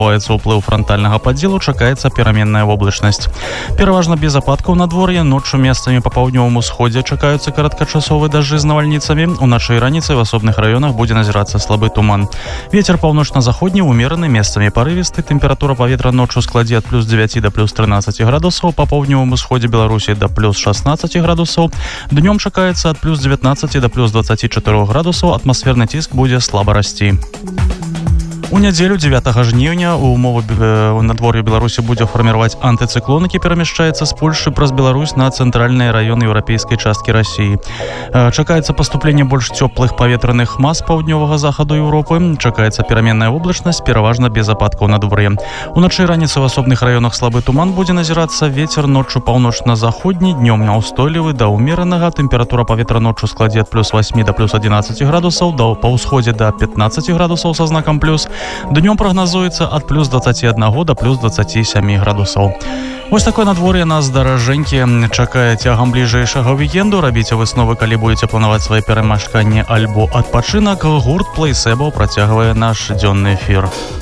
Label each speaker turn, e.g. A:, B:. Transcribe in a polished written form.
A: Адчуваецца ўплыў франтальнага падзелу, чакаецца пераменная воблачнасць. Пераважна без ападкаў надвор'я, ноччу месцамі па паўднёвым усходзе чакаюцца кароткачасовыя дажджы з навальніцамі. Уначы і раніцай в асобных раёнах будзе назірацца слабы туман. Вецер паўночна-заходні умераны, месцамі парывісты. Тэмпература паветра ноччу складзе ад плюс 9 да плюс 13 градусаў, па паўднёвым усходзе Беларусі да плюс 16 градусаў. Днём чакаецца ад плюс 19 да плюс 24 градусаў, атмасферны ціск будзе слаба расці. У нядзелю 9 жніўня у умовы надвор'я Беларусі будзе фарміраваць антыцыклон, які перамяшчаецца з Польшы праз Беларусь на цэнтральныя раёны еўрапейскай часткі Расіі. Чакаецца паступленне больш цёплых паветраных мас паўднёвага захаду Еўропы. Чакаецца пераменная воблачнасць, пераважна без ападкаў надвор'я. Уначы і раніцай в асобных раёнах слабы туман будзе назірацца. Вецер ноччу паўночна-заходні, днём няўстойлівы да ўмеранага. Тэмпература паветра ноччу складзе ад плюс 8 да плюс 11 градусаў, па ўсходзе да 15 градусаў са знакам плюс. Днём прагназуецца ад плюс 21 да плюс 27 градусаў. Вось такое надвор'е нас даражэнькі чакае цягам бліжэйшага вікенду. Рабіце высновы, калі будзеце планаваць свае перамяшканні альбо адпачынак. Гурт Плейсэбл працягвае наш дзённы эфір.